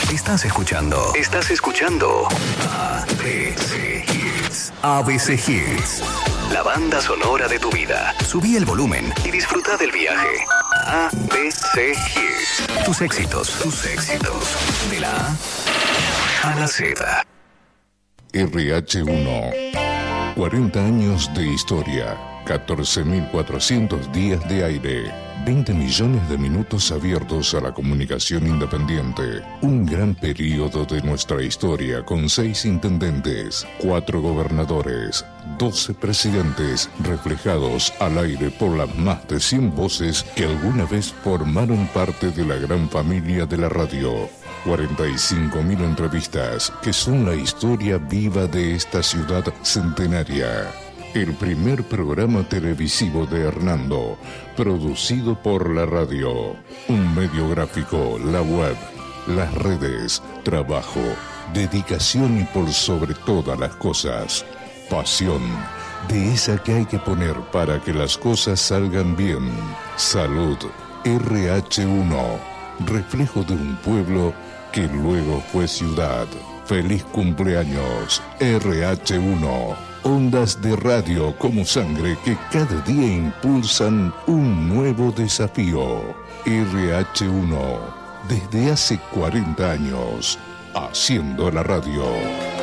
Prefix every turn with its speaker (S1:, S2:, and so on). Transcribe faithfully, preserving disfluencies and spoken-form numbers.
S1: Estás escuchando. Estás escuchando A B C Hits. A B C Hits. La banda sonora de tu vida. Subí el volumen y disfruta del viaje. A B C Hits. Tus éxitos. Tus éxitos. De la A a la Z.
S2: R H uno. cuarenta años de historia. catorce mil cuatrocientos días de aire. veinte millones de minutos abiertos a la comunicación independiente. Un gran periodo de nuestra historia con seis intendentes, cuatro gobernadores, doce presidentes reflejados al aire por las más de cien voces que alguna vez formaron parte de la gran familia de la radio. cuarenta y cinco mil entrevistas que son la historia viva de esta ciudad centenaria. El primer programa televisivo de Hernando, producido por la radio. Un medio gráfico, la web, las redes, trabajo, dedicación y por sobre todas las cosas, pasión. De esa que hay que poner para que las cosas salgan bien. Salud. R H uno. Reflejo de un pueblo que luego fue ciudad. Feliz cumpleaños, R H uno. Ondas de radio como sangre que cada día impulsan un nuevo desafío. R H uno. Desde hace cuarenta años, haciendo la radio.